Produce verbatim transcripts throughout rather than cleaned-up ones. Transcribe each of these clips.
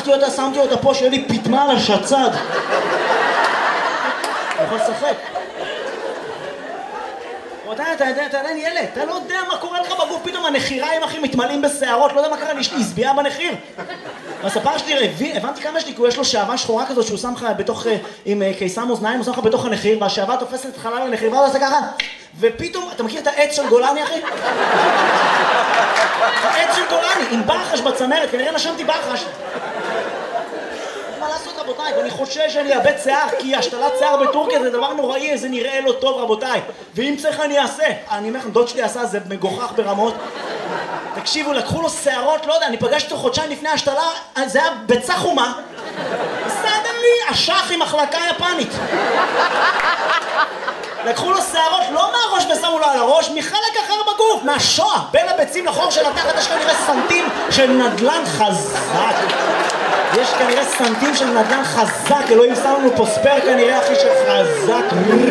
לקחתי אותה, שמתי אותה פה, שיהיה לי פתמה על השצד. אני יכול לשחק. אתה, אתה, אתה, אתה עדיין ילד, אתה לא יודע מה קורה לך בגוף, פתאום הנחיריים אחי מתמלאים בשערות, לא יודע מה קרה, יש לי הסביעה בנחיר. והספר שלי, הבנתי כמה יש לי, כי יש לו שעבה שחורה כזאת שהוא שם לך בתוך, עם קיסם אוזניים, הוא שם לך בתוך הנחיר, והשעבה תופסת את חלל הנחיר, ואז עושה ככה, ופתאום, אתה מכיר את העץ של גולני אחי? העץ של גולני, עם ברחש בצמרת, כנראה נשמתי ברחש. מה לעשות רבותיי, ואני חושש שאני אאבד שיער, כי השתלת שיער בטורקיה זה דבר נוראי, זה נראה לא טוב רבותיי, ואם צריך אני אעשה. אני אומר לכם, דוד שלי עשה, זה מגוחך ברמות. תקשיבו, לקחו לו שערות, לא יודע, אני פגשתי אותו חודשיים לפני השתלה, זה היה ביצה חומה. בסדר לי, אשך עם מחלקה יפנית. לקחו לו שערות לא מהראש ושמו לו על הראש, מחלק אחר בגוף, מהשוע, בין הביצים לחור של התחת, יש כנראה סנטים של נדלן חזק. יש כנראה סנטים של נדלן חזק, אלוהים שם לנו פה ספר כנראה אחי של חזק.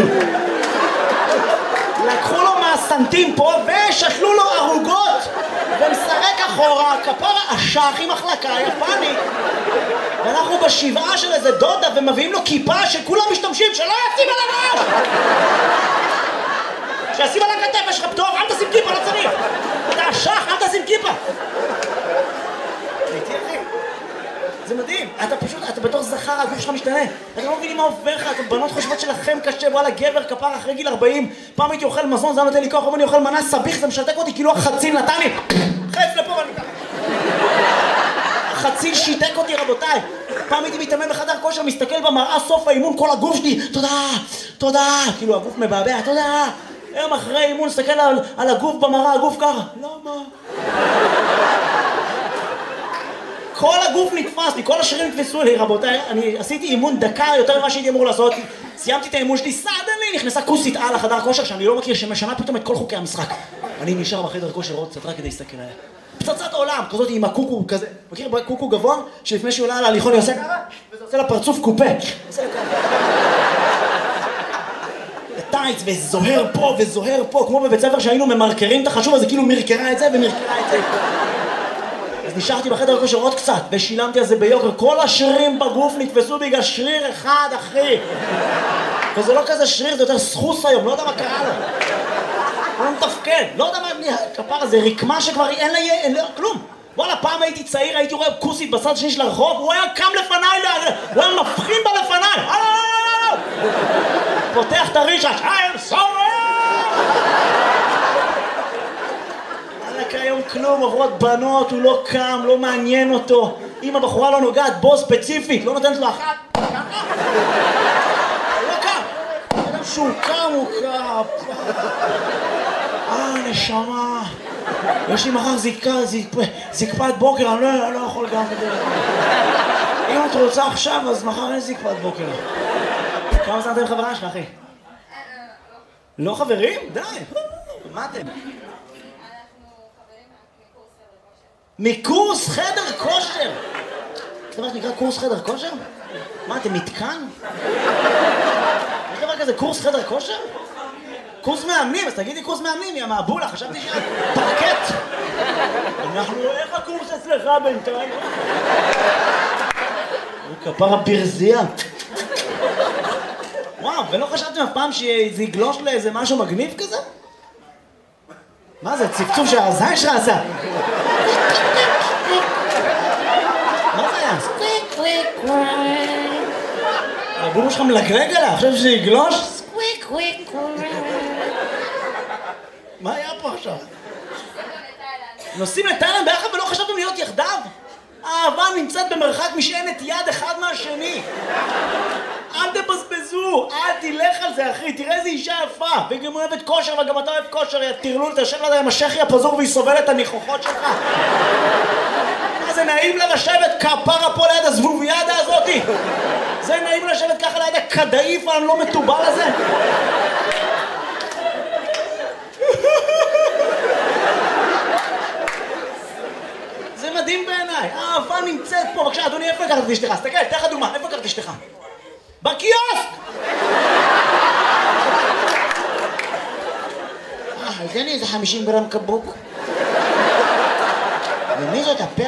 לקחו לו מהסנטים פה ושתלו לו ערוגות ומסרק אחורה, כפרה אשך עם מחלקה יפנית. ואנחנו בשבעה של איזה דודה ומביאים לו כיפה שכולם משתמשים, שלא ישים על הראש! שישים על הכתף, יש לך פטור, אל תשים כיפה, לא צריך! אתה אשך, אל תשים כיפה! הייתי אחי. זה מדהים, אתה פשוט, אתה בתור זכר, הגוף שלך משתנה. אתה לא מבינים מה עובר לך, אתם בנות חושבות שלכם קשה, וואלה גבר כפר אחרי גיל ארבעים, פעם הייתי אוכל מזון, זה נותן לי כוח, אם אני אוכל מנה סביך, זה משתק אותי, כאילו החציל נתן לי, חייף לפה ואני ככה. החציל שיתק אותי רבותיי. פעם הייתי מתאמן בחדר כושר, מסתכל במראה, סוף האימון, כל הגוף שלי, תודה, תודה, כאילו הגוף מבעבע, תודה. היום אחרי אימון, מסתכל על, על הגוף במראה, הגוף ככה, למה? כל הגוף נתפס לי, כל השרירים נתפסו לי, רבותיי. אני עשיתי אימון דקה יותר ממה שהייתי אמור לעשות. סיימתי את האימון שלי, סדלי, נכנסה כוסית על החדר כושר שאני לא מכיר, שמשנה פתאום את כל חוקי המשחק. אני נשאר בחדר כושר עוד קצת רק כדי להסתכל עליה. פצצת עולם, כזאת עם הקוקו כזה. מכיר קוקו גבוה? שלפני שהוא עולה על ההליכון, היא עושה ככה, וזה עושה לה פרצוף קופה. עושה לה ככה. טייץ, וזוהר פה וזוהר פה, כמו בבית ספר שהיינו ממרקרים את החשוב הזה, כאילו מרקרה את זה ומרקרה את זה. אז נשארתי בחדר כושר עוד קצת, ושילמתי על זה ביוקר. כל השרירים בגוף נתפסו בגלל שריר אחד, אחי. וזה לא כזה שריר, זה יותר סחוס היום, לא יודע מה קרה לו. הוא לא מתפקד, לא יודע מה... כפרה, זה רקמה שכבר אין לה... אין לה... כלום. וואלה, פעם הייתי צעיר, הייתי רואה כוסית בצד שני של הרחוב, הוא היה קם לפניי, הוא היה מבחין בה לפניי. פותח את הרישש, I'm sorry! היום כלום, עוברות בנות, הוא לא קם, לא מעניין אותו. אם הבחורה לא נוגעת בו ספציפית, לא נותנת לו אחת, ככה? הוא לא קם. אדם שהוא קם, הוא קם. אה, נשמה. יש לי מחר זיקה, זקפת בוקר, אני לא, לא יכול גם... אם את רוצה עכשיו, אז מחר אין זקפת בוקר. כמה זמן אתם חברה שלך, אחי? לא חברים? די. מה אתם? מקורס חדר כושר. זה מה שנקרא קורס חדר כושר? מה, אתם מתקן? יש דבר כזה קורס חדר כושר? קורס מאמנים, אז תגידי קורס מאמנים, יא מעבולה, חשבתי שאת פרקט. אנחנו, איך הקורס אצלך בינתיים? הוא כפר הברזייה. וואו, ולא חשבתם אף פעם שזה יגלוש לאיזה משהו מגניב כזה? מה זה, צפצוף שהזין שלך עשה? מה זה היה? סקוויק קוויק קוויק. הבומו שלך מלגלג עליה, עכשיו שזה יגלוש? סקוויק קוויק קוויק. מה היה פה עכשיו? נוסעים לתאילנד ביחד ולא חשבתם להיות יחדיו? האהבה נמצאת במרחק משענת יד אחד מהשני. אל תבזבזו, אל תלך על זה אחי, תראה איזה אישה יפה, והיא גם אוהבת כושר וגם אתה אוהב כושר, יא תרלול, תשב לה עם השכי הפזור והיא סובלת את הניחוחות שלך. זה נעים לה לשבת כפרה פה ליד הזבוביאדה הזאתי. זה נעים לשבת ככה ליד הכדאיף הלא מטובל הזה. זה מדהים בעיניי, האהבה נמצאת פה. בבקשה אדוני, איפה לקחת את אשתך? תסתכל, תן לך דוגמה, איפה לקחת את אשתך? בקיוסק! אה, תן לי איזה חמישים גרם קבוק. ומי זאת הפרק?